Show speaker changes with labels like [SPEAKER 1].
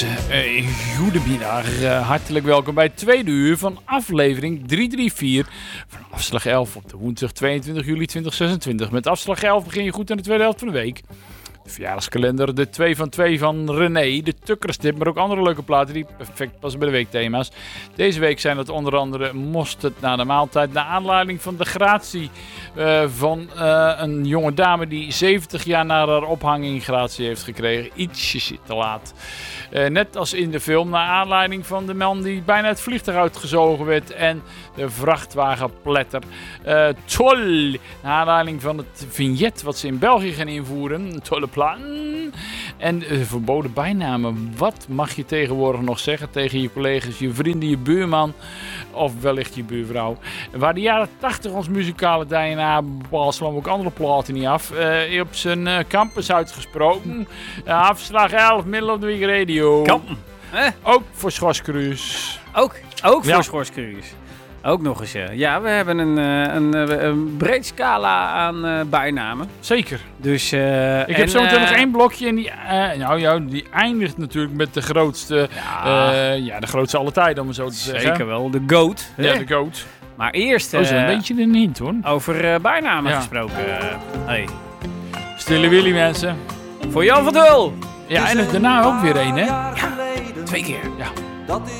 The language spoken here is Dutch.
[SPEAKER 1] mensen, goedemiddag. Hartelijk welkom bij het tweede uur van aflevering 334 van afslag 11 op de woensdag 22 juli 2026. Met afslag 11 begin je goed aan de tweede helft van de week. De verjaardagskalender, de 2 van 2 van René, de Tukkerstip, maar ook andere leuke platen die perfect passen bij de weekthema's. Deze week zijn dat onder andere Mosterd na de maaltijd, naar aanleiding van de gratie van een jonge dame die 70 jaar na haar ophanging gratie heeft gekregen. Ietsje te laat. Net als in de film, naar aanleiding van de man die bijna het vliegtuig uitgezogen werd en de vrachtwagenpletter. Toll! Naar aanleiding van het vignet wat ze in België gaan invoeren. Tolle plan. En verboden bijnamen. Wat mag je tegenwoordig nog zeggen tegen je collega's, je vrienden, je buurman of wellicht je buurvrouw? Waar de jaren 80 ons muzikale DNA bepaald slaan ook andere platen niet af. Op zijn campus uitgesproken. Afslag 11, Middle of the Week Radio.
[SPEAKER 2] Kampen.
[SPEAKER 1] Ook voor Schorskruis.
[SPEAKER 2] Ook voor Schorskruis. Ook nog eens, ja. We hebben een breed scala aan bijnamen.
[SPEAKER 1] Zeker.
[SPEAKER 2] Dus,
[SPEAKER 1] ik heb zo meteen nog één blokje en die eindigt natuurlijk met de grootste, de grootste alle tijden, om het zo te zeggen.
[SPEAKER 2] Zeker wel, de GOAT.
[SPEAKER 1] Ja, de GOAT.
[SPEAKER 2] Maar eerst...
[SPEAKER 1] is een beetje een hint, hoor.
[SPEAKER 2] Over bijnamen gesproken. Hey.
[SPEAKER 1] Stille Willy, mensen.
[SPEAKER 2] Voor Jan van Dul.
[SPEAKER 1] Ja, en daarna ook weer één, hè?
[SPEAKER 2] Ja, 2 keer.
[SPEAKER 1] Ja.
[SPEAKER 3] Dat